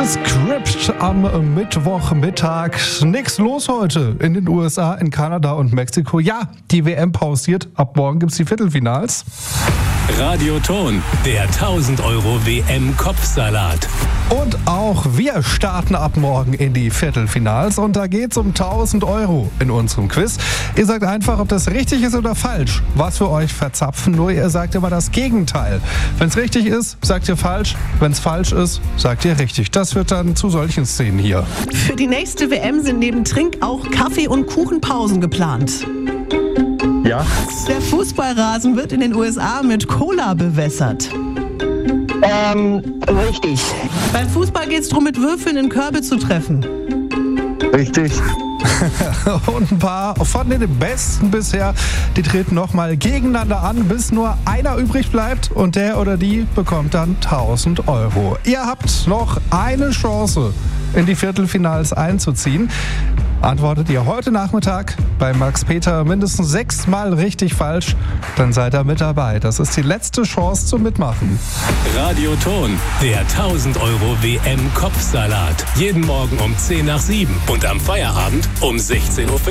The Script am Mittwochmittag. Nix los heute in den USA, in Kanada und Mexiko. Ja, die WM pausiert. Ab morgen gibt's die Viertelfinals. Radioton, der 1000 Euro WM-Kopfsalat. Und auch wir starten ab morgen in die Viertelfinals und da geht's um 1000 Euro in unserem Quiz. Ihr sagt einfach, ob das richtig ist oder falsch. Was für euch verzapfen, nur ihr sagt immer das Gegenteil. Wenn's richtig ist, sagt ihr falsch. Wenn's falsch ist, sagt ihr richtig. Das wird dann zu solchen Szenen hier. Für die nächste WM sind neben Trink auch Kaffee- und Kuchenpausen geplant. Ja. Der Fußballrasen wird in den USA mit Cola bewässert. Richtig. Beim Fußball geht es darum, mit Würfeln in Körbe zu treffen. Richtig. Und ein paar von den Besten bisher, die treten nochmal gegeneinander an, bis nur einer übrig bleibt und der oder die bekommt dann 1000 Euro. Ihr habt noch eine Chance, in die Viertelfinals einzuziehen. Antwortet ihr heute Nachmittag bei Max Peter mindestens 6-mal richtig falsch, dann seid ihr mit dabei. Das ist die letzte Chance zum Mitmachen. Radioton, der 1000 Euro WM-Kopfsalat. Jeden Morgen um 6:50 und am Feierabend um 16:50 Uhr.